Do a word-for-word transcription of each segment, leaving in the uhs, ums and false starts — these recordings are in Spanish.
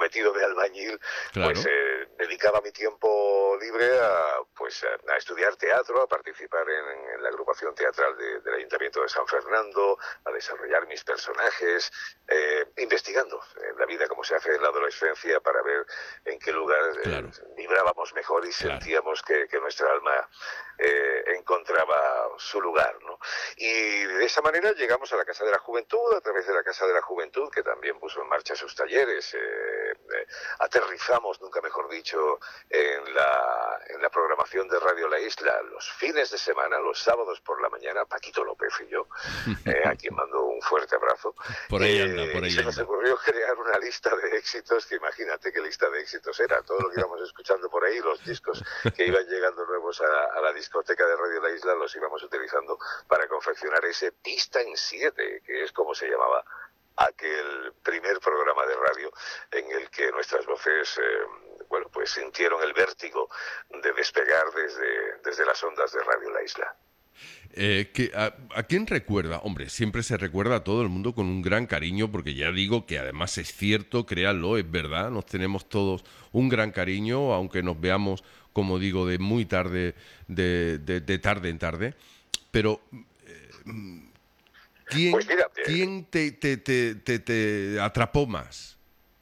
cometido de albañil, claro. pues eh, dedicaba mi tiempo libre a, pues, a, a estudiar teatro, a participar en, en la agrupación teatral de, del Ayuntamiento de San Fernando, a desarrollar mis personajes, eh, investigando en la vida como se hace en la adolescencia para ver en qué lugar claro. eh, vibrábamos mejor y claro. sentíamos que, que nuestra alma eh, encontraba su lugar, ¿no? Y de esa manera llegamos a la Casa de la Juventud, a través de la Casa de la Juventud, que también puso en marcha sus talleres, eh, eh, aterrizamos, nunca mejor dicho, en la, en la programación de Radio La Isla los fines de semana, los sábados por la mañana, Paquito López y yo, eh, a quien mando un fuerte abrazo. Por ahí eh, anda, por ahí y se anda. nos ocurrió crear una lista de éxitos, que imagínate qué lista de éxitos era, todo lo que íbamos escuchando por ahí, los discos que iban llegando nuevos a, a la discoteca de Radio La Isla, los íbamos utilizando para confeccionar ese Pista en Siete, que es como se llamaba aquel primer programa de radio en el que nuestras voces, eh, bueno, pues sintieron el vértigo de despegar desde, desde las ondas de Radio La Isla. Eh, que, a, ¿A quién recuerda? Hombre, siempre se recuerda a todo el mundo con un gran cariño, porque ya digo que además es cierto, créanlo, es verdad, nos tenemos todos un gran cariño, aunque nos veamos, como digo, de muy tarde, de, de, de tarde en tarde, pero eh, ¿quién, pues mira, eh, ¿quién te, te, te, te, te atrapó más?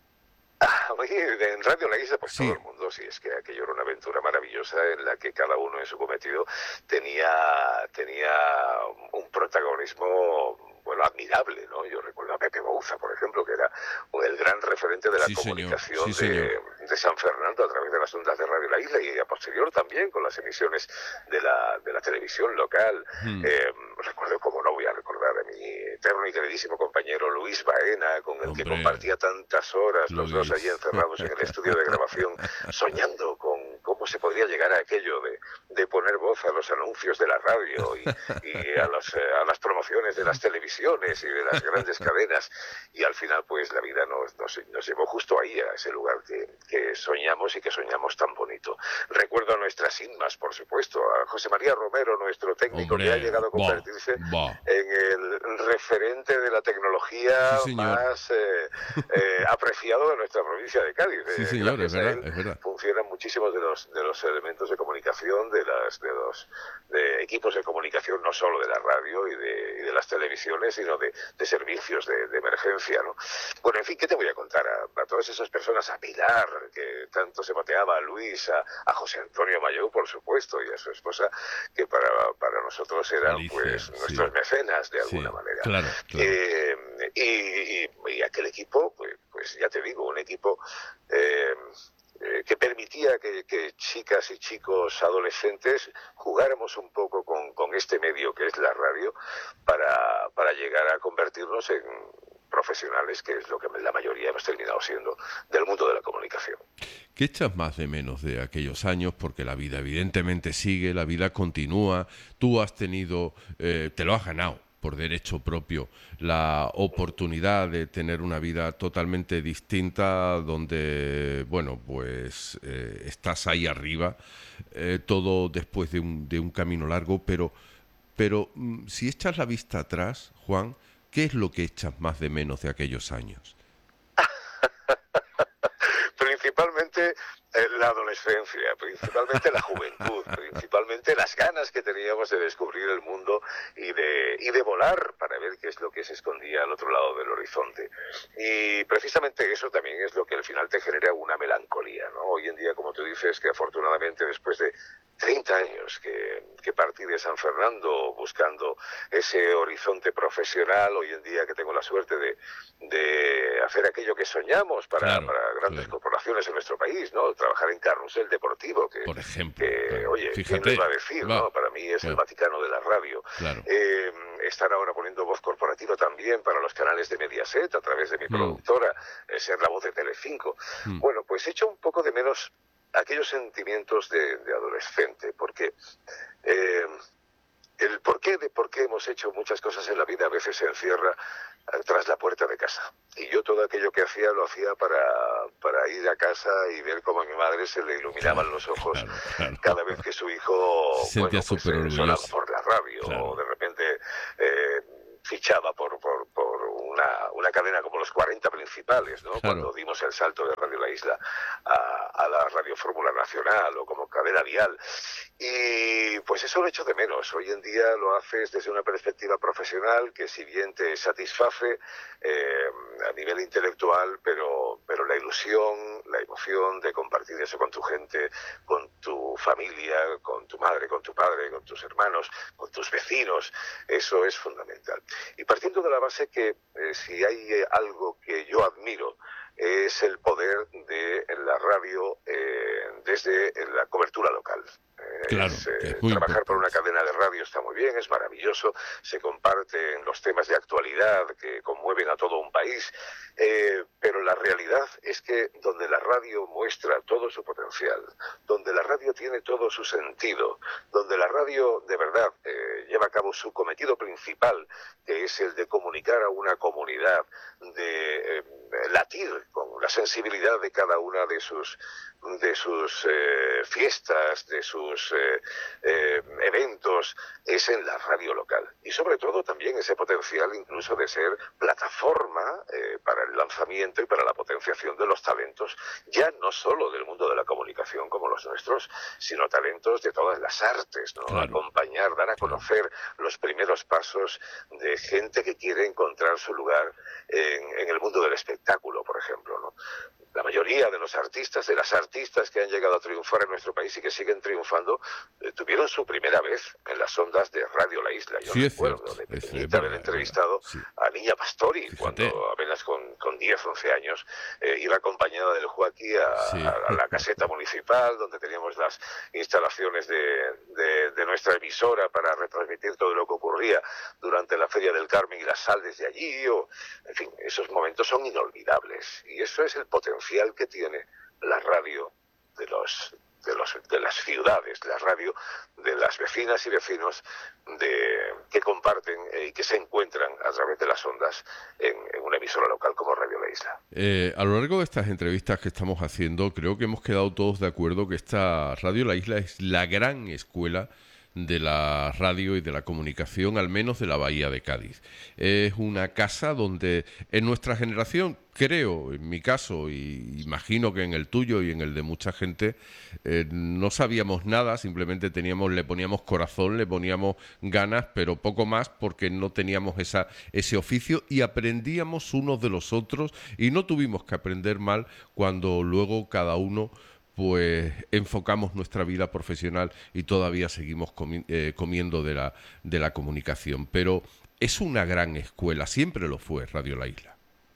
Ah, oye, en Radio La Isla, pues Sí. todo el mundo, sí, es que aquello era una aventura maravillosa en la que cada uno en su cometido tenía, tenía un protagonismo, bueno, admirable, ¿no? Yo recuerdo a Pepe Bouza, por ejemplo, que era el gran referente de la Sí, comunicación señor. Sí, de, de San Fernando a través de las ondas de Radio La Isla y a posterior también con las emisiones de la, de la televisión local. Hmm. Eh, recuerdo, como no voy a recordar a mi eterno y queridísimo compañero Luis Baena, con el Hombre, que compartía tantas horas los Luis. dos allí encerrados en el estudio de grabación, soñando con cómo se podría llegar a aquello de, de poner voz a los anuncios de la radio y, y a, los, a las promociones de las televisiones y de las grandes cadenas, y al final pues la vida nos, nos, nos llevó justo ahí, a ese lugar que, que soñamos y que soñamos tan bonito. Recuerdo a nuestras Inmas, por supuesto, a José María Romero, nuestro técnico, Hombre, que ha llegado a bah, convertirse bah. en el referente de la tecnología Sí, señor. más eh, eh, apreciado de nuestra provincia de Cádiz. Sí, Eh, señor, es gracias a verdad, él es verdad. funcionan muchísimos de los de los elementos de comunicación, de las de los de equipos de comunicación, no solo de la radio y de, y de las televisiones, sino de, de servicios de, de emergencia, ¿no? Bueno, en fin, ¿qué te voy a contar? A, a todas esas personas, a Pilar, que tanto se bateaba, a Luis, a, a José Antonio Mayou, por supuesto, y a su esposa, que para, para nosotros eran Alicia, pues sí. nuestros mecenas, de alguna Sí, manera. claro, claro. Eh, y, y, y aquel equipo, pues, pues ya te digo, un equipo eh, eh, que permitía que, que chicas y chicos adolescentes jugáramos un poco con, con este medio que es la radio para, para llegar a convertirnos en profesionales, que es lo que la mayoría hemos terminado siendo, del mundo de la comunicación. ¿Qué echas más de menos de aquellos años? Porque la vida evidentemente sigue, la vida continúa, tú has tenido, eh, te lo has ganado por derecho propio, la oportunidad de tener una vida totalmente distinta, donde, bueno, pues eh, estás ahí arriba, eh, todo después de un, de un camino largo, pero, pero mm, si echas la vista atrás, Juan, ¿qué es lo que echas más de menos de aquellos años? Principalmente eh, la adolescencia, principalmente la juventud, principalmente las ganas que teníamos de descubrir el mundo y de, y de volar para ver qué es lo que se escondía al otro lado del horizonte. Y precisamente eso también es lo que al final te genera una melancolía, ¿no? Hoy en día, como tú dices, que afortunadamente después de treinta años que, que partí de San Fernando buscando ese horizonte profesional, hoy en día que tengo la suerte de, de hacer aquello que soñamos para, Claro, para grandes claro. corporaciones en nuestro país, ¿no? Trabajar en Carrusel Deportivo, que, Por ejemplo, que claro. oye, ¿quién Fíjate, lo iba a decir, va, no? Para mí es va. el Vaticano de la radio. Claro. Eh, estar ahora poniendo voz corporativa también para los canales de Mediaset a través de mi Mm. productora, eh, ser la voz de Telecinco. Mm. Bueno, pues echo un poco de menos aquellos sentimientos de, de adolescente, porque eh, el porqué de por qué hemos hecho muchas cosas en la vida a veces se encierra eh, tras la puerta de casa. Y yo todo aquello que hacía lo hacía para, para ir a casa y ver cómo a mi madre se le iluminaban Claro, los ojos claro, claro. cada vez que su hijo Se sentía bueno, pues, súper eh, sonaba orgulloso. por la radio, Claro. o de repente eh, fichaba por, por, por una, una cadena como los cuarenta principales, ¿no? Claro. Cuando dimos el salto de Radio La Isla a, a la Radio Fórmula Nacional o como cadena vial. Y pues eso lo echo de menos. Hoy en día lo haces desde una perspectiva profesional que si bien te satisface eh, a nivel intelectual, pero, pero la ilusión, la emoción de compartir eso con tu gente, con tu familia, con tu madre, con tu padre, con tus hermanos, con tus vecinos, eso es fundamental. Y partiendo de la base que eh, si hay eh, algo que yo admiro, es el poder de la radio eh, desde la cobertura local. Eh, Claro, es, que eh, es muy trabajar por una importante. cadena de radio está muy bien, es maravilloso, se comparten los temas de actualidad que conmueven a todo un país, eh, pero la realidad es que donde la radio muestra todo su potencial, donde la radio tiene todo su sentido, donde la radio de verdad eh, lleva a cabo su cometido principal, que es el de comunicar a una comunidad, de eh, latir con la sensibilidad de cada una de sus de sus eh, fiestas, de sus eh, eh, eventos, es en la radio local. Y sobre todo también ese potencial incluso de ser plataforma eh, para el lanzamiento y para la potenciación de los talentos, ya no solo del mundo de la comunicación como los nuestros, sino talentos de todas las artes, ¿no? Claro. Acompañar, dar a Claro. conocer los primeros pasos de gente que quiere encontrar su lugar en, en el mundo del espectáculo, por ejemplo, ¿no? La mayoría de los artistas, de las artistas que han llegado a triunfar en nuestro país y que siguen triunfando, eh, tuvieron su primera vez en las ondas de Radio La Isla. Yo Sí, es recuerdo cierto, de es- es pequeñita haber verdad, es entrevistado verdad, sí. a Niña Pastori, Fíjate. cuando apenas con, con diez, once años, eh, iba acompañada del Joaquí a, Sí. a- a la caseta municipal, donde teníamos las instalaciones de, de- de nuestra emisora para retransmitir todo lo que ocurría durante la Feria del Carmen y las sal desde allí, o, en fin, esos momentos son inolvidables, y eso es el potencial que tiene la radio de los de los de las ciudades, la radio de las vecinas y vecinos de que comparten eh, y que se encuentran a través de las ondas en, en una emisora local como Radio La Isla. Eh, a lo largo de estas entrevistas que estamos haciendo, creo que hemos quedado todos de acuerdo que esta Radio La Isla es la gran escuela de la radio y de la comunicación, al menos de la Bahía de Cádiz. Es una casa donde en nuestra generación, creo, en mi caso, y imagino que en el tuyo y en el de mucha gente, eh, no sabíamos nada, simplemente teníamos, le poníamos corazón, le poníamos ganas, pero poco más porque no teníamos esa, ese oficio y aprendíamos unos de los otros y no tuvimos que aprender mal cuando luego cada uno pues enfocamos nuestra vida profesional y todavía seguimos comi eh, comiendo de la, de la comunicación. Pero es una gran escuela, siempre lo fue Radio La Isla.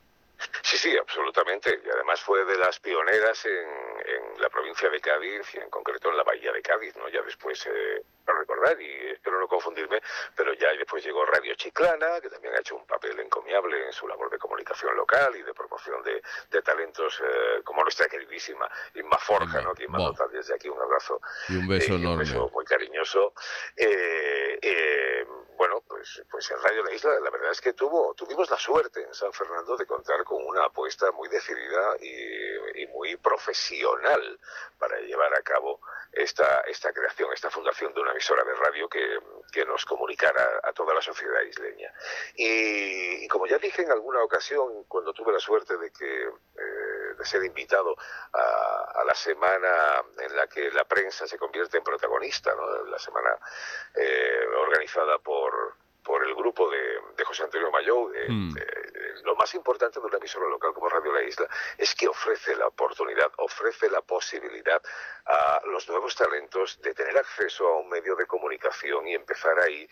Sí, sí, absolutamente. Y además fue de las pioneras en, en la provincia de Cádiz y en concreto en la Bahía de Cádiz, ¿no? Ya después, eh, no recordar y espero no confundirme, pero ya después llegó Radio Chiclana, que también ha hecho un papel encomiable en su labor de comunicación local y de promoción de, de talentos eh, como nuestra queridísima Inma Forja, Inma, ¿no? Quien manda wow. desde aquí un abrazo Y un beso eh, y un enorme. beso muy cariñoso. Eh, eh, bueno, pues, pues en Radio La Isla la verdad es que tuvo, tuvimos la suerte en San Fernando de contar con una apuesta muy decidida y, y muy profesional para llevar a cabo esta, esta creación, esta fundación de una emisora de radio que, que nos comunicara a toda la sociedad isleña. Y, y como ya dije en alguna ocasión, cuando tuve la suerte de que eh, de ser invitado a, a la semana en la que la prensa se convierte en protagonista, ¿no? La semana eh, organizada por por el grupo de, de José Antonio Mayou, eh, Mm. eh, lo más importante de una emisora local como Radio La Isla es que ofrece la oportunidad, ofrece la posibilidad a los nuevos talentos de tener acceso a un medio de comunicación y empezar ahí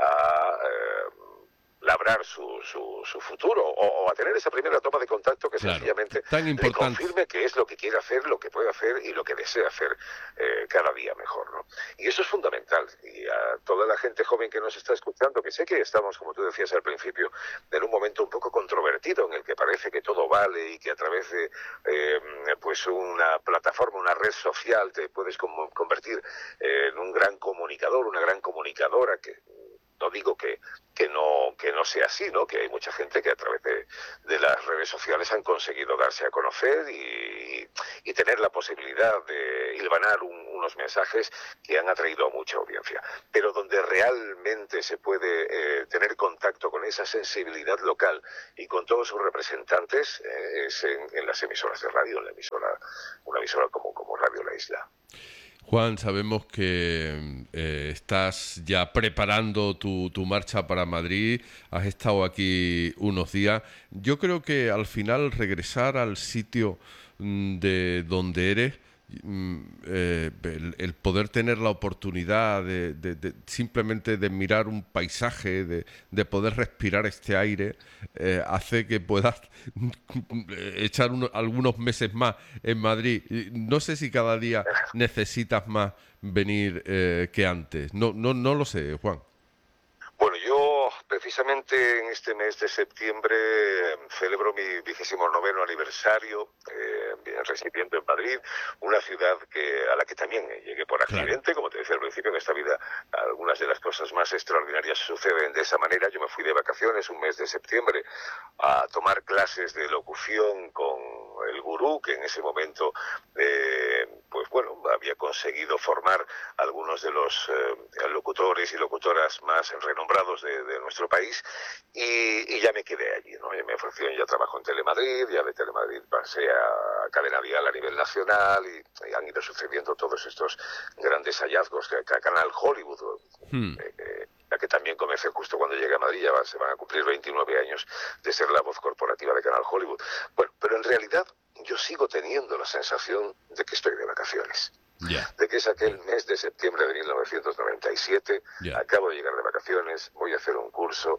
a eh, labrar su, su, su futuro o, o a tener esa primera toma de contacto que Claro, sencillamente tan le importante. confirme que es lo que quiere hacer, lo que puede hacer y lo que desea hacer eh, cada día mejor, ¿no? Y eso es fundamental. Y a toda la gente joven que nos está escuchando, que sé que estamos, como tú decías al principio, en un momento un poco controvertido en el que parece que todo vale y que a través de eh, pues una plataforma, una red social te puedes com- convertir eh, en un gran comunicador, una gran comunicadora que no digo que, que, no, que no sea así, ¿no? Que hay mucha gente que a través de, de las redes sociales han conseguido darse a conocer y, y tener la posibilidad de hilvanar un, algunos mensajes que han atraído a mucha audiencia. Pero donde realmente se puede eh, tener contacto con esa sensibilidad local y con todos sus representantes eh, es en, en las emisoras de radio, en la emisora, una emisora como, como Radio La Isla. Juan, sabemos que eh, estás ya preparando tu, tu marcha para Madrid, has estado aquí unos días. Yo creo que al final regresar al sitio mm, de donde eres, mm, eh, el, el poder tener la oportunidad de, de, de simplemente de mirar un paisaje, de, de poder respirar este aire, eh, hace que puedas echar uno, algunos meses más en Madrid. No sé si cada día necesitas más venir eh, que antes. No, no, no lo sé, Juan. Bueno, yo precisamente en este mes de septiembre eh, celebro mi vigésimo noveno aniversario eh, residiendo en Madrid, una ciudad que a la que también llegué por accidente, claro. Como te decía al principio, en esta vida algunas de las cosas más extraordinarias suceden de esa manera. Yo me fui de vacaciones un mes de septiembre a tomar clases de locución con el gurú que en ese momento eh, pues bueno, había conseguido formar algunos de los eh, locutores y locutoras más renombrados de, de nuestro país y, y ya me quedé allí, ¿no? Y me ofrecieron ya trabajo en Telemadrid, ya de Telemadrid pasé a Cadena Dial a nivel nacional y, y han ido sucediendo todos estos grandes hallazgos que, que a Canal Hollywood, hmm. eh, eh, la que también comencé justo cuando llegué a Madrid, ya va, se van a cumplir veintinueve años de ser la voz corporativa de Canal Hollywood. Bueno, pero en realidad yo sigo teniendo la sensación de que estoy de vacaciones. Yeah. De que es aquel yeah. mes de septiembre de mil novecientos noventa y siete, yeah. acabo de llegar de vacaciones, voy a hacer un curso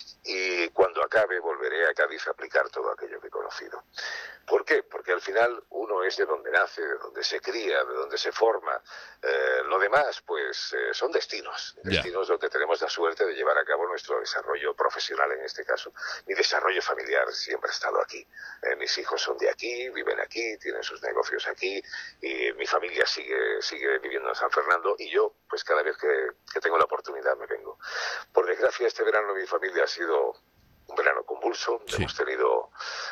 y cuando acabe volveré a Cádiz a aplicar todo aquello que he conocido. ¿Por qué? Porque al final uno es de donde nace, de donde se cría, de donde se forma. Eh, lo demás, pues, eh, son destinos. Destinos yeah. donde tenemos la suerte de llevar a cabo nuestro desarrollo profesional en este caso. Mi desarrollo familiar siempre ha estado aquí. Eh, mis hijos son de aquí, viven aquí, tienen sus negocios aquí y mi familia sigue, sigue viviendo en San Fernando y yo, pues cada vez que, que tengo la oportunidad me vengo. Por desgracia, este verano mi familia ha sido un verano convulso. Sí. Hemos tenido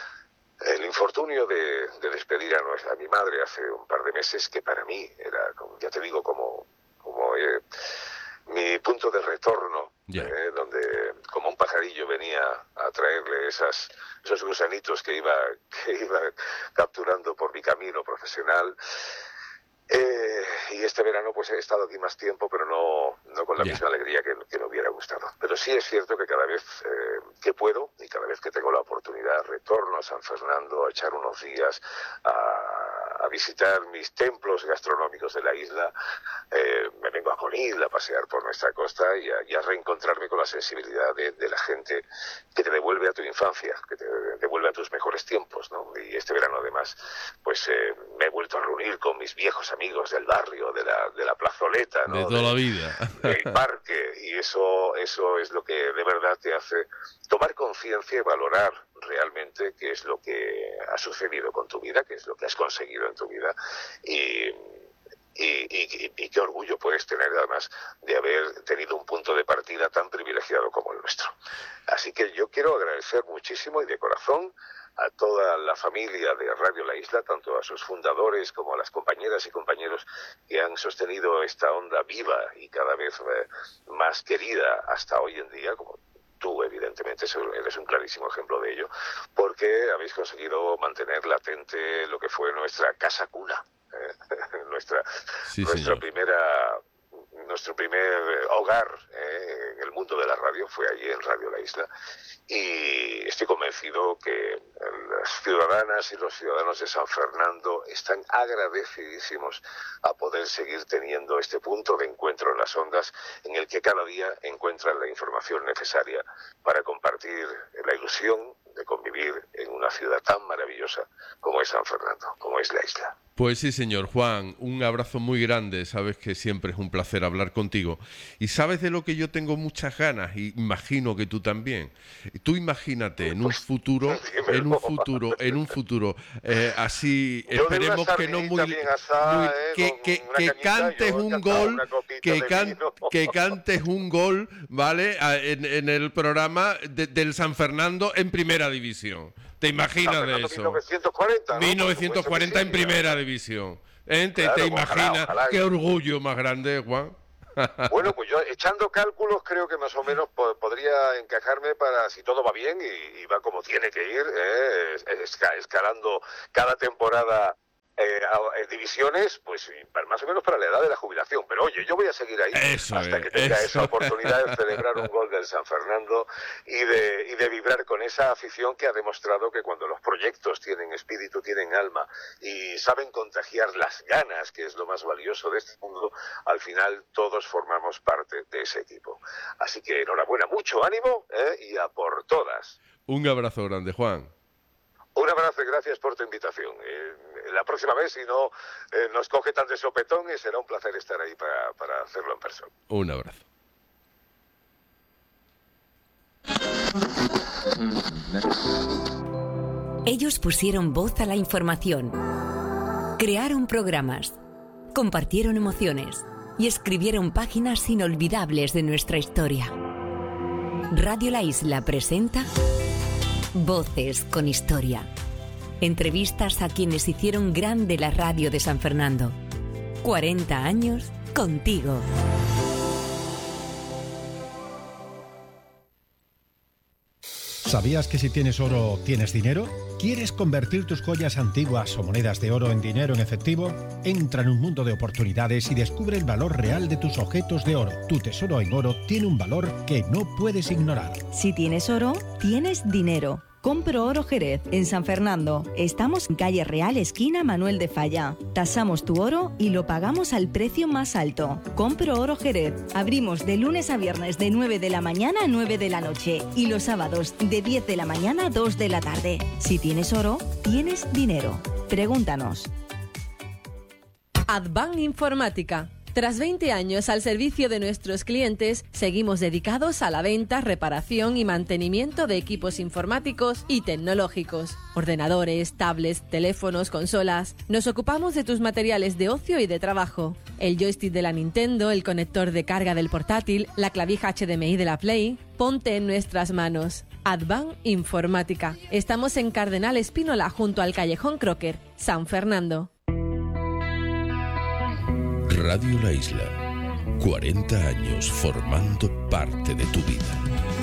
el infortunio de, de despedir a, nuestra, a mi madre hace un par de meses, que para mí era, como, ya te digo, como, como eh, mi punto de retorno, yeah. eh, donde como un pajarillo venía a traerle esas, esos gusanitos que iba, que iba capturando por mi camino profesional. Eh, y este verano pues he estado aquí más tiempo, pero no, no con la yeah. misma alegría que, que me hubiera gustado. Pero sí es cierto que cada vez eh, que puedo y cada vez que tengo la oportunidad retorno a San Fernando a echar unos días a, a visitar mis templos gastronómicos de la isla. Eh, me vengo a Conil a pasear por nuestra costa y a, y a reencontrarme con la sensibilidad de, de la gente que te devuelve a tu infancia, que te devuelve a tus mejores tiempos, ¿no? Y este verano además pues eh, me he vuelto a reunir con mis viejos amigos del barrio, de la, de la plazoleta, ¿no? De toda de, la vida. Del parque, y eso, eso es lo que de verdad te hace tomar conciencia y valorar realmente qué es lo que ha sucedido con tu vida, qué es lo que has conseguido en tu vida, y, y, y, y qué orgullo puedes tener además de haber tenido un punto de partida tan privilegiado como el nuestro. Así que yo quiero agradecer muchísimo y de corazón a toda la familia de Radio La Isla, tanto a sus fundadores como a las compañeras y compañeros que han sostenido esta onda viva y cada vez eh, más querida hasta hoy en día, como tú evidentemente eres un clarísimo ejemplo de ello, porque habéis conseguido mantener latente lo que fue nuestra casa cuna, eh, nuestra, sí, nuestra primera... Nuestro primer hogar eh, en el mundo de la radio fue allí en Radio La Isla y estoy convencido que las ciudadanas y los ciudadanos de San Fernando están agradecidísimos a poder seguir teniendo este punto de encuentro en las ondas en el que cada día encuentran la información necesaria para compartir la ilusión de convivir en una ciudad tan maravillosa como es San Fernando, como es la isla. Pues sí, señor Juan, un abrazo muy grande, sabes que siempre es un placer hablar contigo. Y sabes de lo que yo tengo muchas ganas, y imagino que tú también. Tú imagínate en un futuro, en un futuro, en un futuro, eh, así, yo esperemos que no muy... asada, muy eh, que, que, que cañita, cantes un gol, que, can, que cantes un gol, ¿vale? En, en el programa de, del San Fernando en primera división. ¿Te imaginas de eso? mil novecientos cuarenta, ¿no? mil novecientos cuarenta en primera división. Ente, Claro, ¿te ojalá, imaginas ojalá. qué orgullo más grande, Juan? Bueno, pues yo echando cálculos creo que más o menos po- podría encajarme para, si todo va bien y, y va como tiene que ir, eh, es- esca- escalando cada temporada eh, a- en divisiones, pues y para- más o menos para la edad de la jubilación. Pero oye, yo voy a seguir ahí Eso hasta es, que tenga eso. esa oportunidad de celebrar un gol del San Fernando y de, y de vibrar con esa afición que ha demostrado que cuando los proyectos tienen espíritu, tienen alma y saben contagiar las ganas, que es lo más valioso de este mundo, al final todos formamos parte de ese equipo. Así que enhorabuena, mucho ánimo, ¿eh? Y a por todas. Un abrazo grande, Juan. Un abrazo y gracias por tu invitación. Eh, la próxima vez, si no eh, nos coge tan de sopetón, eh, será un placer estar ahí para, para hacerlo en persona. Un abrazo. Ellos pusieron voz a la información, crearon programas, compartieron emociones y escribieron páginas inolvidables de nuestra historia. Radio La Isla presenta Voces con Historia. Entrevistas a quienes hicieron grande la radio de San Fernando. cuarenta años contigo. ¿Sabías que si tienes oro, tienes dinero? ¿Quieres convertir tus joyas antiguas o monedas de oro en dinero en efectivo? Entra en un mundo de oportunidades y descubre el valor real de tus objetos de oro. Tu tesoro en oro tiene un valor que no puedes ignorar. Si tienes oro, tienes dinero. Compro Oro Jerez, en San Fernando. Estamos en calle Real, esquina Manuel de Falla. Tasamos tu oro y lo pagamos al precio más alto. Compro Oro Jerez. Abrimos de lunes a viernes de nueve de la mañana a nueve de la noche y los sábados de diez de la mañana a dos de la tarde. Si tienes oro, tienes dinero. Pregúntanos. Advan Informática. Tras veinte años al servicio de nuestros clientes, seguimos dedicados a la venta, reparación y mantenimiento de equipos informáticos y tecnológicos. Ordenadores, tablets, teléfonos, consolas. Nos ocupamos de tus materiales de ocio y de trabajo. El joystick de la Nintendo, el conector de carga del portátil, la clavija H D M I de la Play. Ponte en nuestras manos. Advan Informática. Estamos en Cardenal Espínola junto al Callejón Crocker, San Fernando. Radio La Isla, cuarenta años formando parte de tu vida.